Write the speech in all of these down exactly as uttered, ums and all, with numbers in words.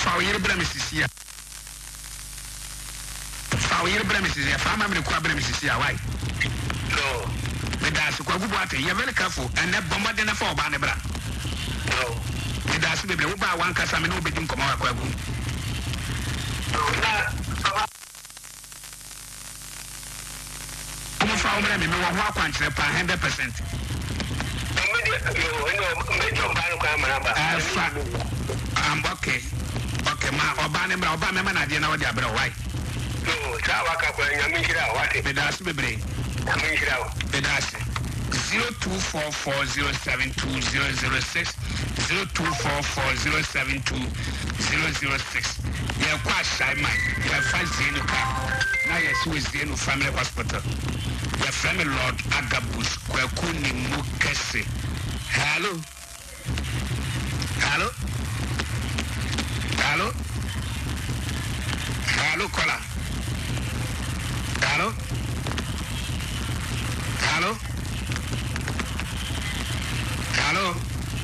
fa o yere bra me sisi a fa o yere bra me sisi a fa ma me ko bra me sisi a why no me da so kwa gubu ate you very careful and na bomba de na fa oba ne bra no me da so bebre wo ba wan kasa me no obedi nkoma wa kwa gu na mo fa o bra me me wo ho akwankyere pa one hundred percent Um, okay. Okay, ma, Obana, Obama, man, I didn't know the Abra, why? No, Sawaka, I mean, what it does be brave. I mean, it does. zero two four four zero seven two zero zero six zero two four four zero seven two zero zero six. You're quite shy, man. You're fine, Zenuka. Now you're so Zenu Family Hospital. Your family Lord Agabus, Kwakuni Mukese. Hello? Hello? Hello? Hello, Kola? Hello? Hello? Hello?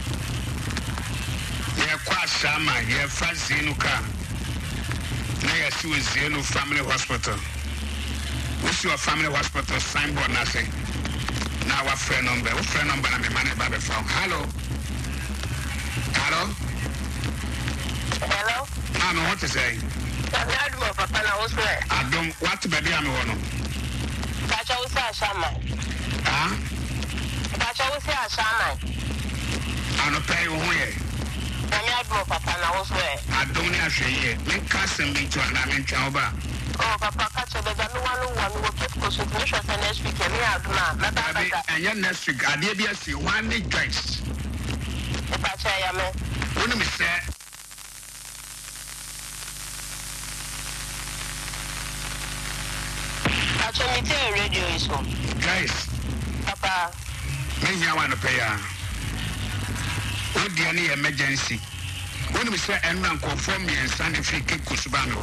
Yeah, quite Sama, yeah, fast Zenuka. Now you're still Zenu Family Hospital. What's your family hospital signboard nothing? Now our friend number, what friend number and the money by the phone. Hello? Hello? Hello? I know what to say. I don't know, Papa, I was where. I don't, what to be the other one? That's how we say Shama. Huh? That's how we say Shama. I don't pay you here. I don't know, Papa, I was where. I don't have to hear. Make cousin me to an amen chauba. Oh, Papa, catch the one who one will keep consultation for next week. And me, and yet next week, I did see one day grace. Papa, I am. When we say, Actually, tell radio is home. guys, Papa, me, I want to pay. What the any emergency? When we say, and run conform me and Sunday free kick Kusubano.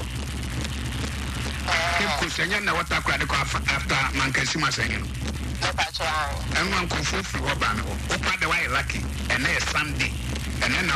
Kick Kusanya, what I cried after Mankasima saying. And one conform for Obano. Open the way lucky, and there's Sunday, and then